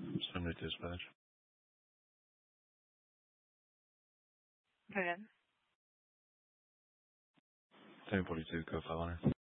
Send to dispatch. Put in. 1042, code 500.